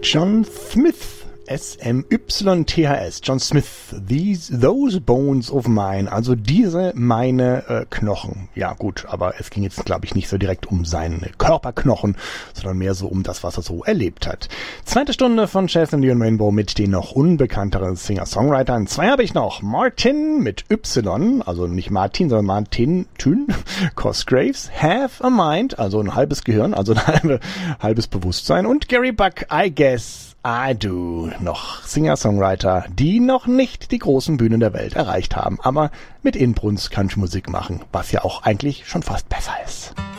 John Smith. S-M-Y-T-H-S. John Smith. Those bones of mine. Also diese meine Knochen. Ja gut, aber es ging jetzt, glaube ich, nicht so direkt um seine Körperknochen, sondern mehr so um das, was er so erlebt hat. Zweite Stunde von Chestnut und Rainbow mit den noch unbekannteren Singer-Songwritern. 2 habe ich noch. Martin mit Y, also nicht Martin, sondern Martin Thün. Cosgraves. Have a Mind, also ein halbes Gehirn, also ein halbes Bewusstsein. Und Gary Buck, I Guess I Do, noch Singer-Songwriter, die noch nicht die großen Bühnen der Welt erreicht haben, aber mit Inbrunst Country-Musik machen, was ja auch eigentlich schon fast besser ist.